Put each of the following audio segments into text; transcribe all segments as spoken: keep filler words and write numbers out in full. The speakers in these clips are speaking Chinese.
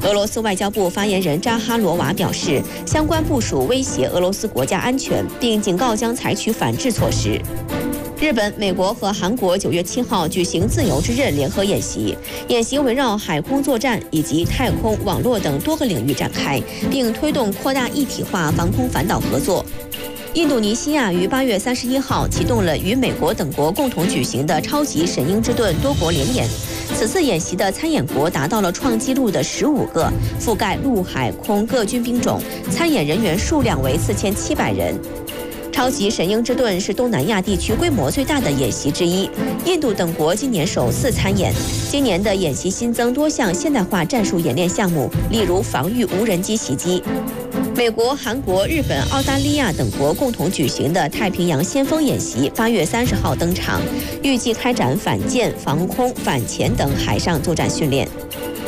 俄罗斯外交部发言人扎哈罗娃表示，相关部署威胁俄罗斯国家安全，并警告将采取反制措施。日本、美国和韩国九月七号举行自由之刃联合演习，演习围绕海空作战以及太空、网络等多个领域展开，并推动扩大一体化防空反导合作。印度尼西亚于八月三十一号启动了与美国等国共同举行的超级神鹰之盾多国联演。此次演习的参演国达到了创纪录的十五个，覆盖陆海空各军兵种，参演人员数量为四千七百人。超级神鹰之盾是东南亚地区规模最大的演习之一，印度等国今年首次参演。今年的演习新增多项现代化战术演练项目，例如防御无人机袭击。美国、韩国、日本、澳大利亚等国共同举行的太平洋先锋演习八月三十号登场，预计开展反舰、防空、反潜等海上作战训练。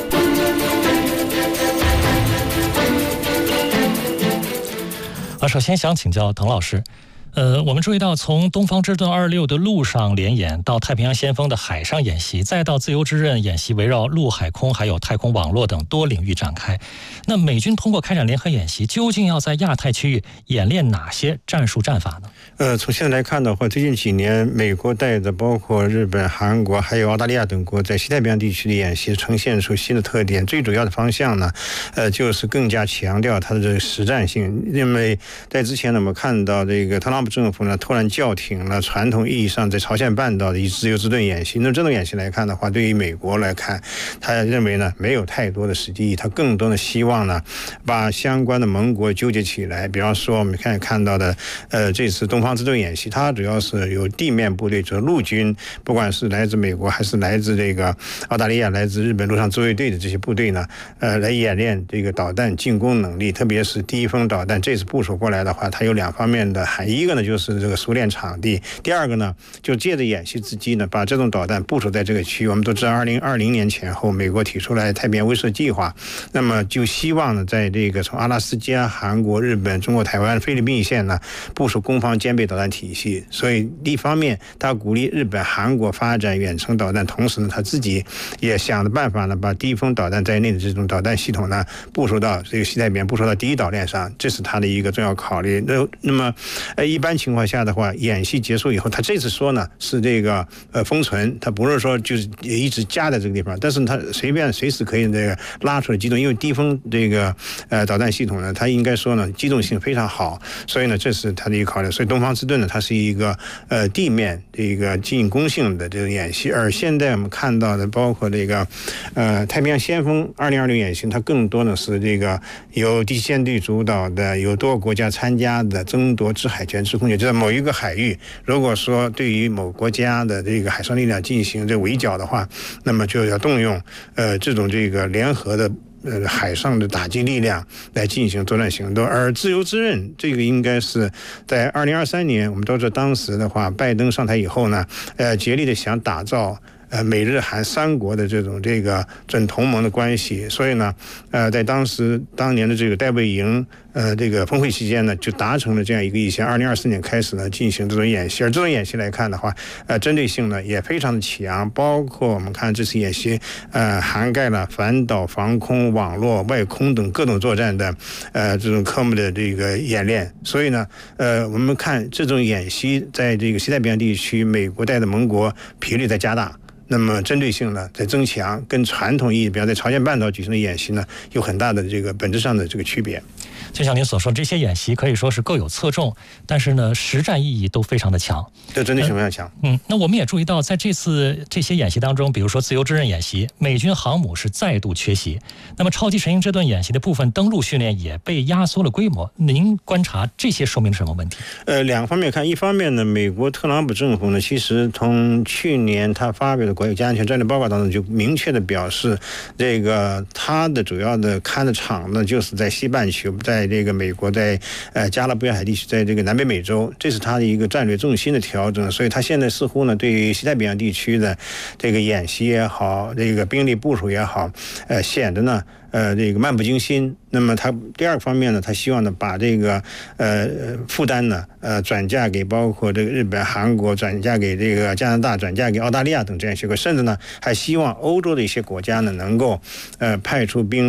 啊，首先想请教滕老师，呃，我们注意到，从东方之盾二六的陆上联演，到太平洋先锋的海上演习，再到自由之刃演习，围绕陆海空还有太空网络等多领域展开。那美军通过开展联合演习，究竟要在亚太区域演练哪些战术战法呢？ 呃，从现在来看的话，最近几年，美国带的包括日本、韩国还有澳大利亚等国在西太平洋地区的演习，呈现出新的特点。最主要的方向呢，呃，就是更加强调它的这个实战性。因为在之前呢，我们看到这个特朗普政府呢，突然叫停了传统意义上在朝鲜半岛的以自由之盾演习。那这种演习来看的话，对于美国来看，他认为呢没有太多的实际意义，他更多的希望呢把相关的盟国纠结起来。比方说，我们看看到的，呃，这次东方之盾演习，它主要是有地面部队，就是陆军，不管是来自美国还是来自这个澳大利亚、来自日本陆上自卫队的这些部队呢，呃，来演练这个导弹进攻能力，特别是第一锋导弹。这次部署过来的话，它有两方面的含义，一个呢就是这个熟练场地，第二个呢就借着演习之机呢，把这种导弹部署在这个区域。我们都知道，二零二零年前后，美国提出来太平洋威慑计划，那么就希望呢，在这个从阿拉斯加、韩国、日本、中国台湾、菲律宾一线呢，部署攻防兼备导弹体系。所以一方面他鼓励日本、韩国发展远程导弹，同时呢他自己也想的办法呢，把低锋导弹在内的这种导弹系统呢部署到这个西太平洋，部署到第一岛链上，这是他的一个重要考虑。那那么呃一般情况下的话，演习结束以后，他这次说呢是这个呃封存，他不是说就是一直加在这个地方，但是他随便随时可以这个拉出来机动，因为低锋这个呃导弹系统呢，它应该说呢机动性非常好，所以呢这是他的一个考虑。所以东方之盾呢，它是一个呃地面这个进攻性的这个演习，而现在我们看到的包括这个呃太平洋先锋二零二六演习，它更多的是这个由第七舰队主导的，有多个国家参加的争夺制海权、制空权，就在某一个海域，如果说对于某国家的这个海上力量进行这围剿的话，那么就要动用呃这种这个联合的呃海上的打击力量来进行作战行动。而自由之刃这个应该是在二零二三年，我们都知道当时的话，拜登上台以后呢，呃竭力的想打造呃，美日韩三国的这种这个准同盟的关系，所以呢，呃，在当时当年的这个戴维营呃这个峰会期间呢，就达成了这样一个意向。二零二四年开始呢，进行这种演习，而这种演习来看的话，呃，针对性呢也非常的强，包括我们看这次演习，呃，涵盖了反导、防空、网络、外空等各种作战的呃这种科目的这个演练。所以呢，呃，我们看这种演习在这个西太平洋地区，美国带的盟国频率在加大。那么针对性呢在增强，跟传统意义，比方在朝鲜半岛举行的演习呢，有很大的这个本质上的这个区别。 就像您所说，这些演习可以说是各有侧重，但是呢，实战意义都非常的强， 对，针对性非常强。 嗯，那我们也注意到，在这次这些演习当中，比如说自由之刃演习，美军航母是再度缺席。那么超级神鹰之盾演习的部分登陆训练也被压缩了规模。您观察这些说明什么问题？ 呃，两个方面看，一方面呢，美国特朗普政府呢，其实从去年他发表的国家安全战略报告当中就明确的表示，这个他的主要的看的场呢，就是在西半球，在这个美国，在呃加勒比海地区，在这个南北美洲，这是他的一个战略重心的调整。所以他现在似乎呢，对于西太平洋地区的这个演习也好，这个兵力部署也好，呃，显得呢。呃，这个漫不经心。那么他第二个方面呢，他希望呢把这个呃负担呢呃转嫁给包括这个日本、韩国，转嫁给这个加拿大，转嫁给澳大利亚等这样一些国，甚至呢还希望欧洲的一些国家呢能够呃派出兵。